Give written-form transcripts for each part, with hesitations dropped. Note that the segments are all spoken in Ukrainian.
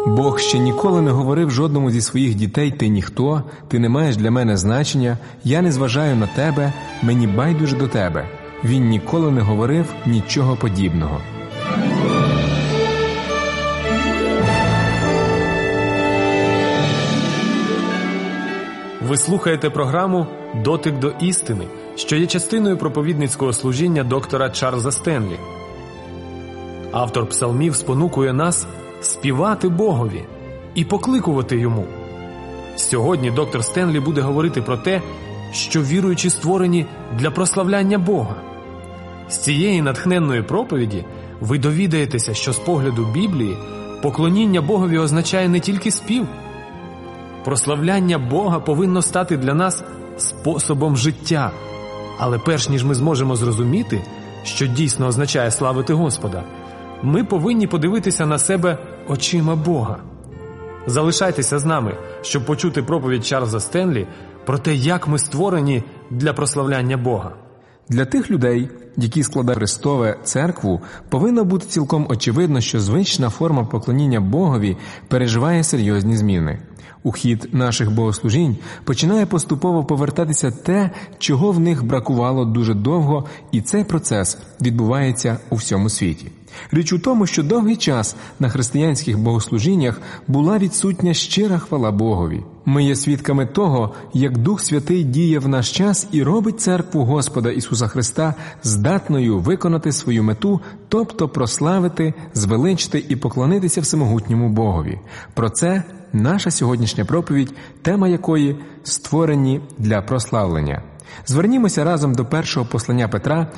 Бог ще ніколи не говорив жодному зі своїх дітей: «Ти ніхто, ти не маєш для мене значення, я не зважаю на тебе, мені байдуже до тебе». Він ніколи не говорив нічого подібного. Ви слухаєте програму «Дотик до істини», що є частиною проповідницького служіння доктора Чарльза Стенлі. Автор псалмів спонукує нас співати Богові і покликувати Йому. Сьогодні доктор Стенлі буде говорити про те, що віруючі створені для прославляння Бога. З цієї натхненної проповіді ви довідаєтеся, що з погляду Біблії поклоніння Богові означає не тільки спів. Прославляння Бога повинно стати для нас способом життя. Але перш ніж ми зможемо зрозуміти, що дійсно означає славити Господа, ми повинні подивитися на себе очима Бога. Залишайтеся з нами, щоб почути проповідь Чарльза Стенлі про те, як ми створені для прославляння Бога. Для тих людей, які складають Христове церкву, повинно бути цілком очевидно, що звична форма поклоніння Богові переживає серйозні зміни. У хід наших богослужінь починає поступово повертатися те, чого в них бракувало дуже довго, і цей процес відбувається у всьому світі. Річ у тому, що довгий час на християнських богослужіннях була відсутня щира хвала Богові. Ми є свідками того, як Дух Святий діє в наш час і робить церкву Господа Ісуса Христа здатною виконати свою мету, тобто прославити, звеличити і поклонитися всемогутньому Богові. Про це наша сьогоднішня проповідь, тема якої «Створені для прославлення». Звернімося разом до першого послання Петра,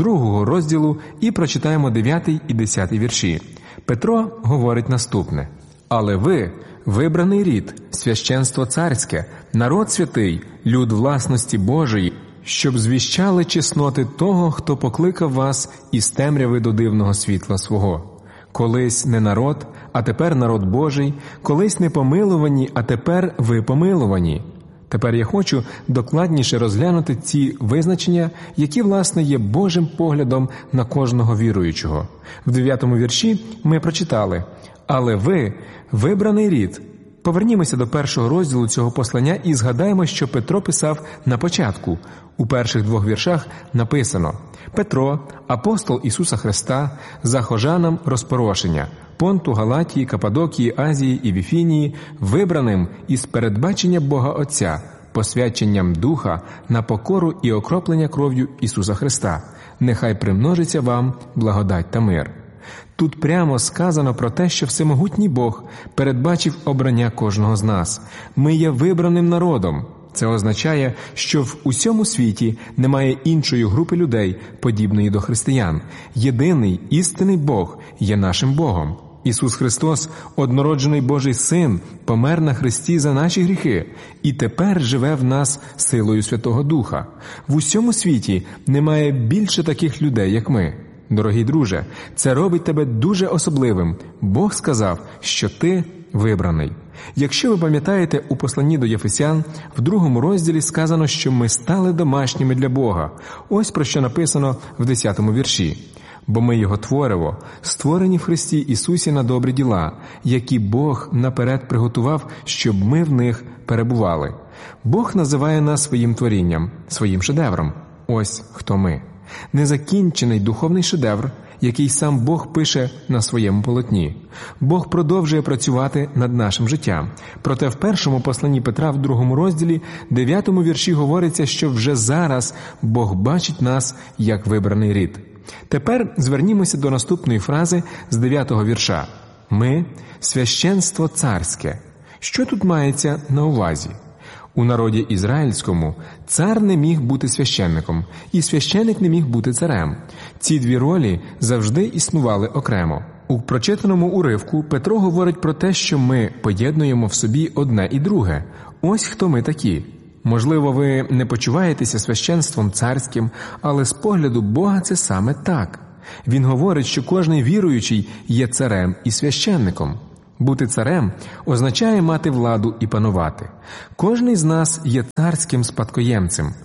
2 розділу, і прочитаємо 9 і 10 вірші. Петро говорить наступне: «Але ви – вибраний рід, священство царське, народ святий, люд власності Божої, щоб звіщали чесноти того, хто покликав вас із темряви до дивного світла свого. Колись не народ, а тепер народ Божий, колись не помилувані, а тепер ви помилувані». Тепер я хочу докладніше розглянути ці визначення, які, власне, є Божим поглядом на кожного віруючого. В 9 вірші ми прочитали: «Але ви – вибраний рід». Повернімося до 1 розділу цього послання і згадаємо, що Петро писав на початку. У перших 2 віршах написано: «Петро, апостол Ісуса Христа, захожанам розпорошення, Понту, Галатії, Каппадокії, Азії і Віфінії, вибраним із передбачення Бога Отця, посвяченням Духа на покору і окроплення кров'ю Ісуса Христа. Нехай примножиться вам благодать та мир». Тут прямо сказано про те, що всемогутній Бог передбачив обрання кожного з нас. Ми є вибраним народом. Це означає, що в усьому світі немає іншої групи людей, подібної до християн. Єдиний, істинний Бог є нашим Богом. Ісус Христос, однороджений Божий Син, помер на хресті за наші гріхи і тепер живе в нас силою Святого Духа. В усьому світі немає більше таких людей, як ми. Дорогий друже, це робить тебе дуже особливим. Бог сказав, що ти вибраний. Якщо ви пам'ятаєте, у посланні до Єфесян в 2 розділі сказано, що ми стали домашніми для Бога. Ось про що написано в 10 вірші. «Бо ми Його твориво, створені в Христі Ісусі на добрі діла, які Бог наперед приготував, щоб ми в них перебували». Бог називає нас своїм творінням, своїм шедевром. Ось хто ми. Незакінчений духовний шедевр, який сам Бог пише на своєму полотні. Бог продовжує працювати над нашим життям. Проте в першому посланні Петра в 2 розділі, 9 вірші говориться, що вже зараз Бог бачить нас як вибраний рід. Тепер звернімося до наступної фрази з 9 вірша. «Ми – священство царське». Що тут мається на увазі? У народі ізраїльському цар не міг бути священником, і священник не міг бути царем. Ці 2 ролі завжди існували окремо. У прочитаному уривку Петро говорить про те, що ми поєднуємо в собі одне і друге. Ось хто ми такі. Можливо, ви не почуваєтеся священством царським, але з погляду Бога це саме так. Він говорить, що кожний віруючий є царем і священником. Бути царем означає мати владу і панувати. Кожний з нас є царським спадкоємцем.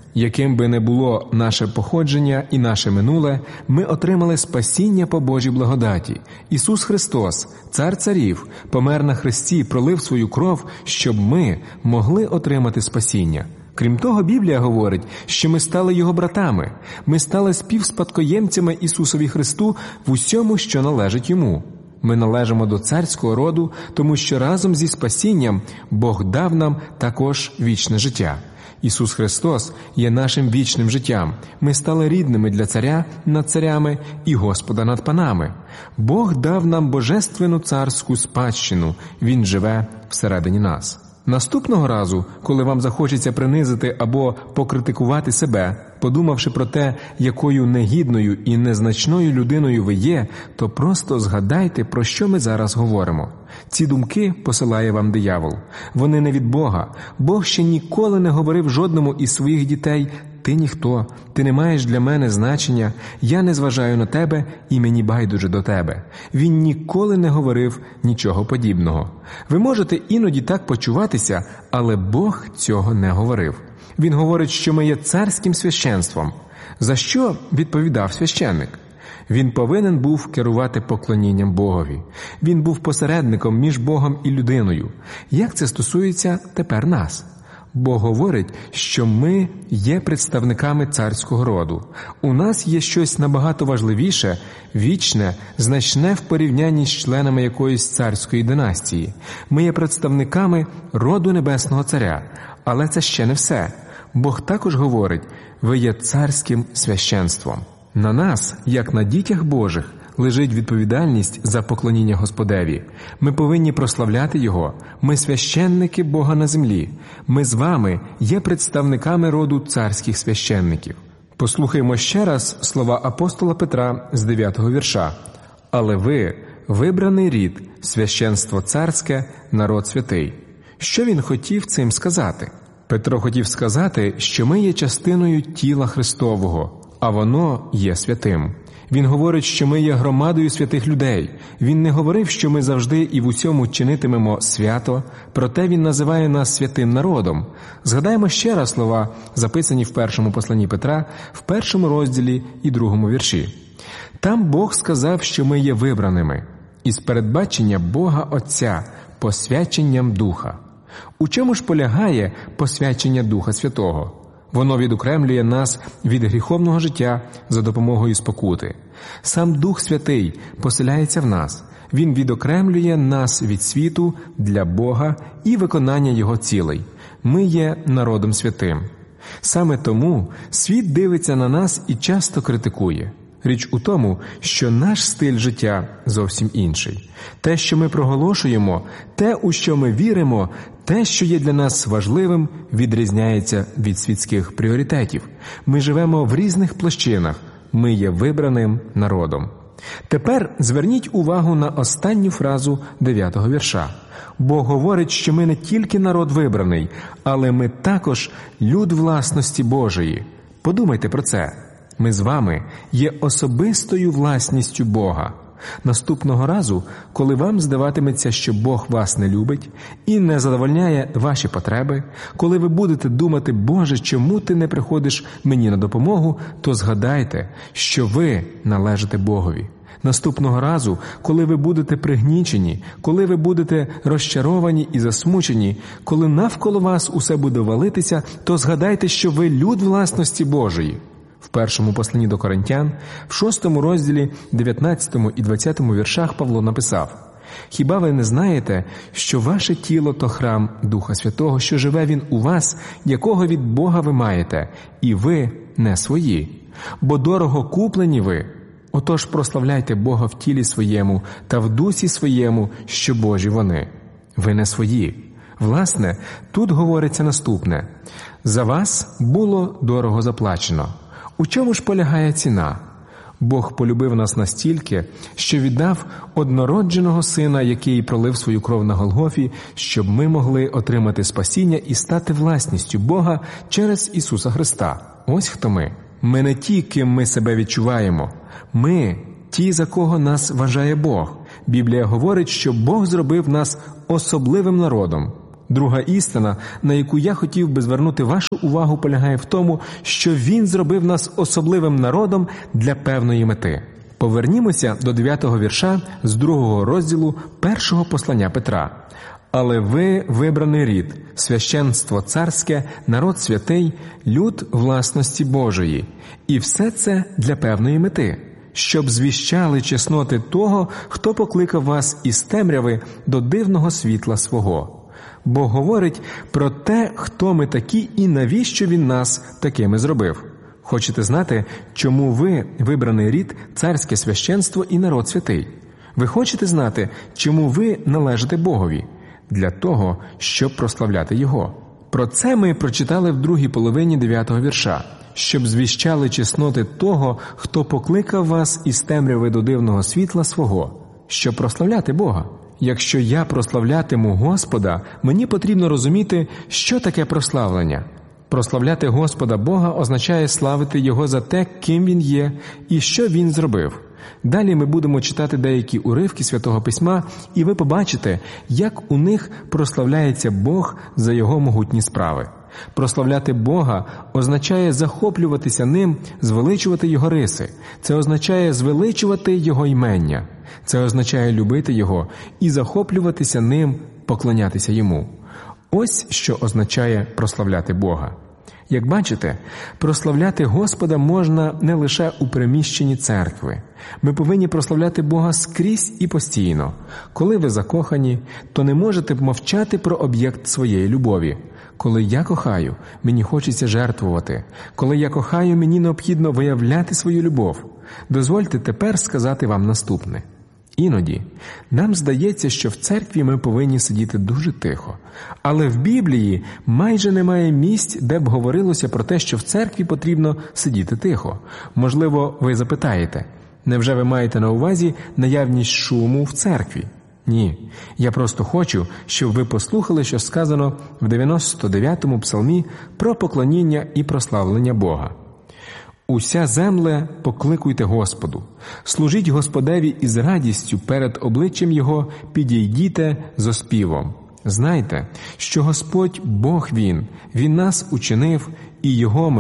Яким би не було наше походження і наше минуле, ми отримали спасіння по Божій благодаті. Ісус Христос, Цар царів, помер на хресті, пролив свою кров, щоб ми могли отримати спасіння. Крім того, Біблія говорить, що ми стали Його братами, ми стали співспадкоємцями Ісусові Христу в усьому, що належить Йому. Ми належимо до царського роду, тому що разом зі спасінням Бог дав нам також вічне життя. Ісус Христос є нашим вічним життям. Ми стали рідними для царя над царями і Господа над панами. Бог дав нам божественну царську спадщину. Він живе всередині нас. Наступного разу, коли вам захочеться принизити або покритикувати себе, подумавши про те, якою негідною і незначною людиною ви є, то просто згадайте, про що ми зараз говоримо. Ці думки посилає вам диявол. Вони не від Бога. Бог ще ніколи не говорив жодному із своїх дітей: «Ти ніхто, ти не маєш для мене значення, я не зважаю на тебе і мені байдуже до тебе». Він ніколи не говорив нічого подібного. Ви можете іноді так почуватися, але Бог цього не говорив. Він говорить, що ми є царським священством. За що відповідав священник? Він повинен був керувати поклонінням Богові. Він був посередником між Богом і людиною. Як це стосується тепер нас? Бог говорить, що ми є представниками царського роду. У нас є щось набагато важливіше, вічне, значне в порівнянні з членами якоїсь царської династії. Ми є представниками роду Небесного Царя. Але це ще не все. Бог також говорить: ви є царським священством. На нас, як на дітях Божих, лежить відповідальність за поклоніння Господеві. Ми повинні прославляти Його. Ми священники Бога на землі. Ми з вами є представниками роду царських священників. Послухаймо ще раз слова апостола Петра з 9-го вірша. «Але ви – вибраний рід, священство царське, народ святий». Що він хотів цим сказати? Петро хотів сказати, що ми є частиною тіла Христового, а воно є святим. Він говорить, що ми є громадою святих людей. Він не говорив, що ми завжди і в усьому чинитимемо свято, проте він називає нас святим народом. Згадаємо ще раз слова, записані в першому посланні Петра, в 1 розділі і 2 вірші. Там Бог сказав, що ми є вибраними, із передбачення Бога Отця, посвяченням Духа. У чому ж полягає посвячення Духа Святого? Воно відокремлює нас від гріховного життя за допомогою спокути. Сам Дух Святий поселяється в нас. Він відокремлює нас від світу для Бога і виконання Його цілей. Ми є народом святим. Саме тому світ дивиться на нас і часто критикує. Річ у тому, що наш стиль життя зовсім інший. Те, що ми проголошуємо, те, у що ми віримо, те, що є для нас важливим, відрізняється від світських пріоритетів. Ми живемо в різних площинах. Ми є вибраним народом. Тепер зверніть увагу на останню фразу 9-го вірша. Бог говорить, що ми не тільки народ вибраний, але ми також люд власності Божої. Подумайте про це. Ми з вами є особистою власністю Бога. Наступного разу, коли вам здаватиметься, що Бог вас не любить і не задовольняє ваші потреби, коли ви будете думати: «Боже, чому ти не приходиш мені на допомогу?», то згадайте, що ви належите Богові. Наступного разу, коли ви будете пригнічені, коли ви будете розчаровані і засмучені, коли навколо вас усе буде валитися, то згадайте, що ви люд власності Божої. В першому посланні до Коринтян, в 6 розділі, 19 і 20 віршах Павло написав: «Хіба ви не знаєте, що ваше тіло – то храм Духа Святого, що живе Він у вас, якого від Бога ви маєте, і ви не свої? Бо дорого куплені ви. Отож прославляйте Бога в тілі своєму та в дусі своєму, що Божі вони. Ви не свої». Власне, тут говориться наступне: «За вас було дорого заплачено». У чому ж полягає ціна? Бог полюбив нас настільки, що віддав однородженого Сина, який пролив свою кров на Голгофі, щоб ми могли отримати спасіння і стати власністю Бога через Ісуса Христа. Ось хто ми. Ми не ті, ким ми себе відчуваємо. Ми – ті, за кого нас вважає Бог. Біблія говорить, що Бог зробив нас особливим народом. Друга істина, на яку я хотів би звернути вашу увагу, полягає в тому, що Він зробив нас особливим народом для певної мети. Повернімося до 9-го вірша з 2-го розділу 1-го послання Петра. «Але ви вибраний рід, священство царське, народ святий, люд власності Божої. І все це для певної мети, щоб звіщали чесноти того, хто покликав вас із темряви до дивного світла свого». Бог говорить про те, хто ми такі і навіщо Він нас такими зробив. Хочете знати, чому ви вибраний рід, царське священство і народ святий? Ви хочете знати, чому ви належите Богові? Для того, щоб прославляти Його. Про це ми прочитали в другій половині 9-го вірша. «Щоб звіщали чесноти того, хто покликав вас із темряви до дивного світла свого». Щоб прославляти Бога. Якщо я прославлятиму Господа, мені потрібно розуміти, що таке прославлення. Прославляти Господа Бога означає славити Його за те, ким Він є і що Він зробив. Далі ми будемо читати деякі уривки Святого Письма, і ви побачите, як у них прославляється Бог за Його могутні справи. Прославляти Бога означає захоплюватися Ним, звеличувати Його риси. Це означає звеличувати Його імення. Це означає любити Його і захоплюватися Ним, поклонятися Йому. Ось що означає прославляти Бога. Як бачите, прославляти Господа можна не лише у приміщенні церкви. Ми повинні прославляти Бога скрізь і постійно. Коли ви закохані, то не можете мовчати про об'єкт своєї любові. Коли я кохаю, мені хочеться жертвувати. Коли я кохаю, мені необхідно виявляти свою любов. Дозвольте тепер сказати вам наступне. Іноді нам здається, що в церкві ми повинні сидіти дуже тихо. Але в Біблії майже немає місць, де б говорилося про те, що в церкві потрібно сидіти тихо. Можливо, ви запитаєте, невже ви маєте на увазі наявність шуму в церкві? Ні. Я просто хочу, щоб ви послухали, що сказано в 99-му псалмі про поклоніння і прославлення Бога. «Уся земле, покликуйте Господу, служіть Господеві із радістю перед обличчям Його, підійдіте з оспівом. Знайте, що Господь Бог Він нас учинив, і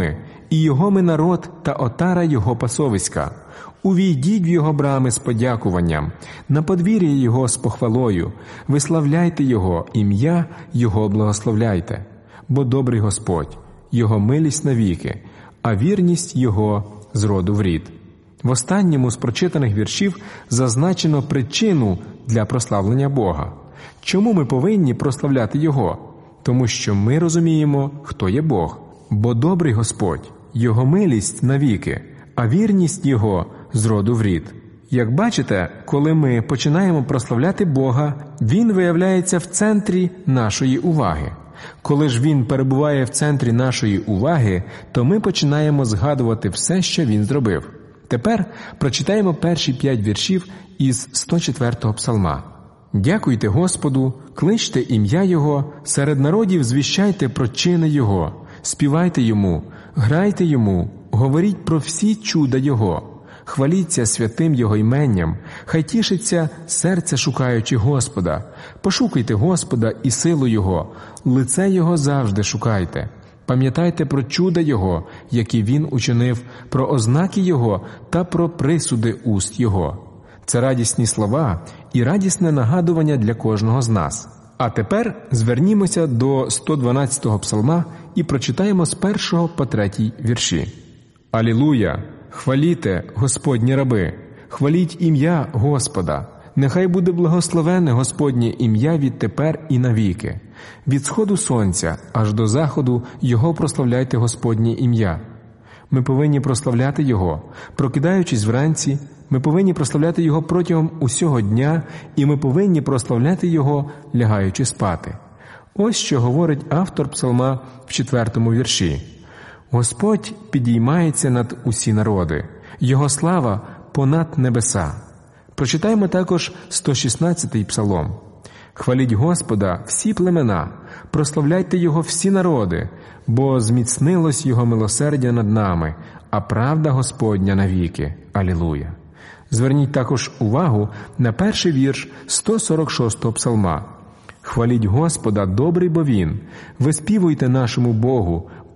Його ми народ та отара Його пасовиська. Увійдіть в Його брами з подякуванням, на подвір'я Його з похвалою, виславляйте Його, ім'я Його благословляйте. Бо добрий Господь, Його милість навіки, а вірність Його з роду в рід». В останньому з прочитаних віршів зазначено причину для прославлення Бога. Чому ми повинні прославляти Його? Тому що ми розуміємо, хто є Бог. Бо добрий Господь, Його милість навіки, а вірність Його з роду в рід. Як бачите, коли ми починаємо прославляти Бога, Він виявляється в центрі нашої уваги. Коли ж Він перебуває в центрі нашої уваги, то ми починаємо згадувати все, що Він зробив. Тепер прочитаємо перші 5 віршів із 104-го псалма. «Дякуйте Господу, кличте ім'я Його, серед народів звіщайте про чини Його, співайте Йому, грайте Йому, говоріть про всі чуда Його. Хваліться святим Його іменням, хай тішиться серце шукаючи Господа. Пошукайте Господа і силу Його, лице Його завжди шукайте. Пам'ятайте про чуда Його, які Він учинив, про ознаки Його та про присуди уст Його». Це радісні слова і радісне нагадування для кожного з нас. А тепер звернімося до 112-го псалма і прочитаємо з 1 по 3 вірші. «Алілуя! Хваліте, Господні раби! Хваліть ім'я Господа! Нехай буде благословенне Господнє ім'я відтепер і навіки. Від сходу сонця аж до заходу Його прославляйте Господнє ім'я». Ми повинні прославляти Його, прокидаючись вранці, ми повинні прославляти Його протягом усього дня, і ми повинні прославляти Його, лягаючи спати. Ось що говорить автор псалма в 4-му вірші. «Господь підіймається над усі народи, Його слава понад небеса». Прочитаємо також 116-й псалом. «Хваліть Господа всі племена, прославляйте Його всі народи, бо зміцнилось Його милосердя над нами, а правда Господня навіки. Алілуя». Зверніть також увагу на перший вірш 146-го псалма. Хваліть Господа, добрий бо Він. Виспівуйте нашому Богу,